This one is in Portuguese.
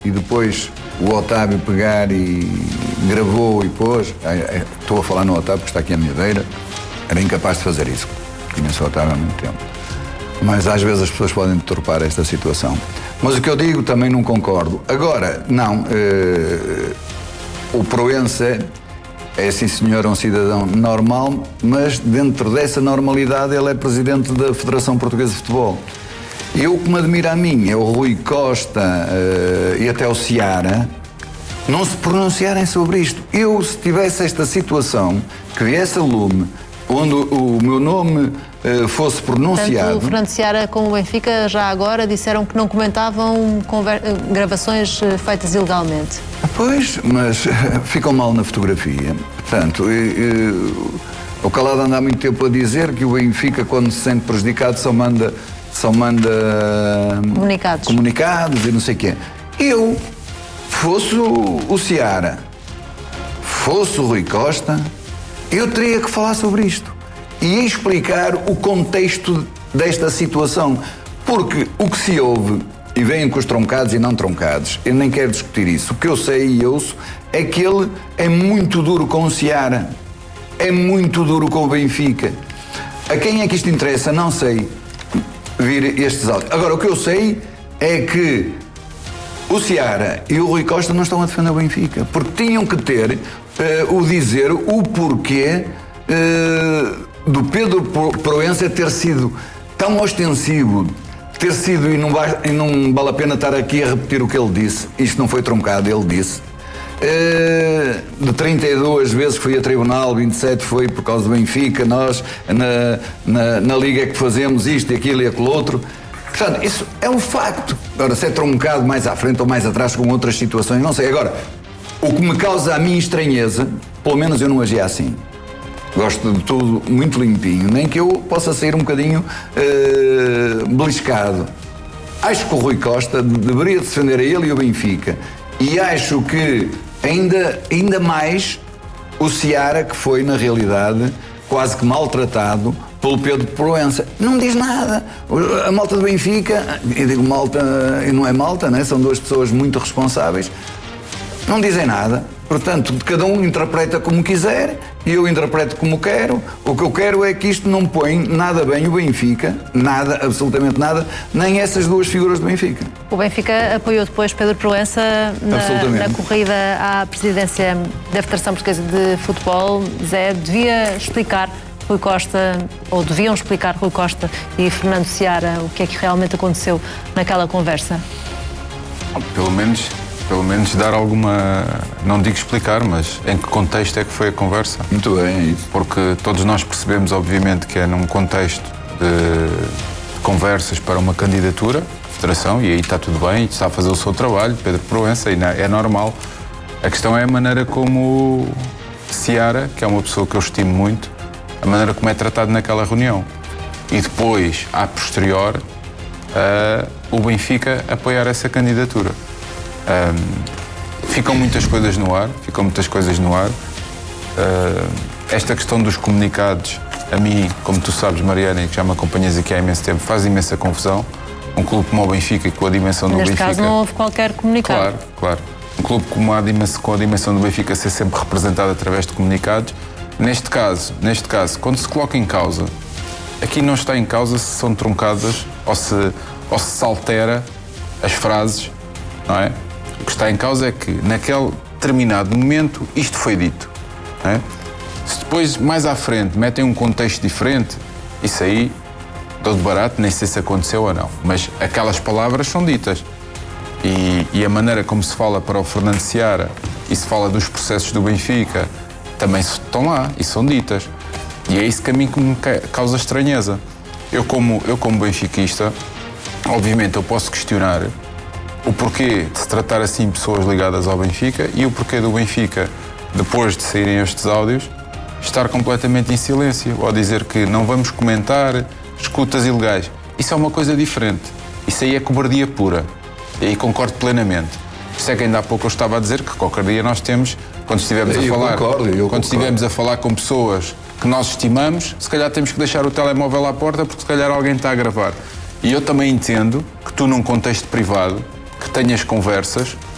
e depois o Otávio pegar e gravou e pôs, estou a falar no Otávio porque está aqui à minha beira, era incapaz de fazer isso. Conheço o Otávio há muito tempo. Mas às vezes as pessoas podem deturpar esta situação. Mas o que eu digo também não concordo. Agora, não, o Proença é sim senhor, um cidadão normal, mas dentro dessa normalidade ele é presidente da Federação Portuguesa de Futebol. E o que me admira a mim é o Rui Costa e até o Seara não se pronunciarem sobre isto. Eu, se tivesse esta situação, que viesse a lume, onde o meu nome fosse pronunciado... Tanto o Fernando Seara como o Benfica já agora disseram que não comentavam gravações feitas ilegalmente. Pois, mas ficam mal na fotografia. Portanto, o Calado anda há muito tempo a dizer que o Benfica, quando se sente prejudicado, só manda comunicados e não sei o quê. Eu, fosse o Seara, fosse o Rui Costa, eu teria que falar sobre isto e explicar o contexto desta situação, porque o que se ouve, e vêm com os troncados e não troncados, eu nem quero discutir isso, o que eu sei e ouço é que ele é muito duro com o Seara, é muito duro com o Benfica. A quem é que isto interessa? Não sei vir estes áudios. Agora, o que eu sei é que o Seara e o Rui Costa não estão a defender o Benfica, porque tinham que ter o porquê do Pedro Proença ter sido tão ostensivo, ter sido, e não vale a pena estar aqui a repetir o que ele disse, isto não foi truncado, ele disse, de 32 vezes que foi a tribunal, 27 foi por causa do Benfica, nós na Liga é que fazemos isto e aquilo e aquilo outro. Portanto, isso é um facto. Agora, se é truncado mais à frente ou mais atrás com outras situações, não sei. Agora, o que me causa a mim estranheza, pelo menos eu não agia assim. Gosto de tudo muito limpinho, nem que eu possa sair um bocadinho beliscado. Acho que o Rui Costa deveria defender a ele e o Benfica. E acho que ainda mais o Seara, que foi, na realidade, quase que maltratado pelo Pedro Proença. Não diz nada. A malta do Benfica, eu digo malta e não é malta, né? São duas pessoas muito responsáveis, não dizem nada. Portanto, cada um interpreta como quiser e eu interpreto como quero. O que eu quero é que isto não põe nada bem o Benfica, nada, absolutamente nada, nem essas duas figuras do Benfica. O Benfica apoiou depois Pedro Proença na corrida à presidência da Federação Portuguesa de Futebol. Zé, devia explicar Rui Costa, ou deviam explicar Rui Costa e Fernando Seara o que é que realmente aconteceu naquela conversa? Pelo menos dar alguma, não digo explicar, mas em que contexto é que foi a conversa. Muito bem, é isso. Porque todos nós percebemos, obviamente, que é num contexto de conversas para uma candidatura à Federação, e aí está tudo bem, está a fazer o seu trabalho, Pedro Proença, e é normal. A questão é a maneira como Seara, que é uma pessoa que eu estimo muito, a maneira como é tratado naquela reunião. E depois, a posterior, o Benfica apoiar essa candidatura. Ficam muitas coisas no ar. Esta questão dos comunicados, a mim, como tu sabes, Mariana, e que já me acompanhas aqui há imenso tempo, faz imensa confusão. Um clube como o Benfica e com a dimensão do Benfica... Neste caso não houve qualquer comunicado. Claro. Um clube com a dimensão do Benfica ser sempre representado através de comunicados. Neste caso, quando se coloca em causa, aqui não está em causa se são truncadas ou se altera as frases, não é? O que está em causa é que, naquele determinado momento, isto foi dito. Não é? Se depois, mais à frente, metem um contexto diferente, isso aí, dou de barato, nem sei se aconteceu ou não. Mas aquelas palavras são ditas. E a maneira como se fala para o Fernando Seara e se fala dos processos do Benfica, também estão lá e são ditas. E é isso que a mim me causa estranheza. Eu como benfiquista, obviamente eu posso questionar o porquê de se tratar assim pessoas ligadas ao Benfica e o porquê do Benfica, depois de saírem estes áudios, estar completamente em silêncio ou dizer que não vamos comentar escutas ilegais. Isso é uma coisa diferente. Isso aí é cobardia pura. E aí concordo plenamente. Por isso é que ainda há pouco eu estava a dizer que qualquer dia nós temos, quando estivermos a falar com pessoas que nós estimamos, se calhar temos que deixar o telemóvel à porta porque se calhar alguém está a gravar. E eu também entendo que tu, num contexto privado, que tenhas conversas